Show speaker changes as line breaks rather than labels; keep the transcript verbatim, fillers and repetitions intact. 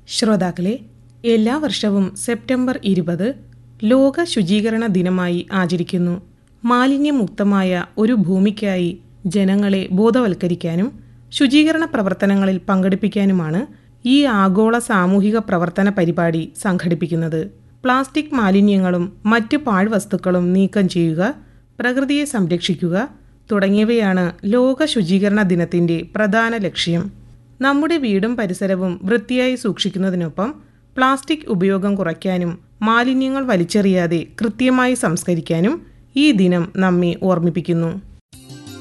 ശ്രോതാക്കളെ, എല്ലാ വർഷവും സെപ്റ്റംബർ ഇരുപത് ലോക ശുചീകരണ ദിനമായി ആചരിക്കുന്നു. മാലിന്യമുക്തമായ ഒരു ഭൂമിക്കായി ജനങ്ങളെ ബോധവൽക്കരിക്കാനും ശുചീകരണ പ്രവർത്തനങ്ങളിൽ പങ്കെടുപ്പിക്കാനുമാണ് ഈ ആഗോള സാമൂഹിക പ്രവർത്തന പരിപാടി സംഘടിപ്പിക്കുന്നത്. പ്ലാസ്റ്റിക് മാലിന്യങ്ങളും മറ്റ് പാഴ്വസ്തുക്കളും നീക്കം ചെയ്യുക, പ്രകൃതിയെ സംരക്ഷിക്കുക തുടങ്ങിയവയാണ് ലോക ശുചീകരണ ദിനത്തിൻ്റെ പ്രധാന ലക്ഷ്യം. നമ്മുടെ വീടും പരിസരവും വൃത്തിയായി സൂക്ഷിക്കുന്നതിനൊപ്പം പ്ലാസ്റ്റിക് ഉപയോഗം കുറയ്ക്കാനും മാലിന്യങ്ങൾ വലിച്ചെറിയാതെ കൃത്യമായി സംസ്കരിക്കാനും ഈ ദിനം നമ്മെ ഓർമ്മിപ്പിക്കുന്നു.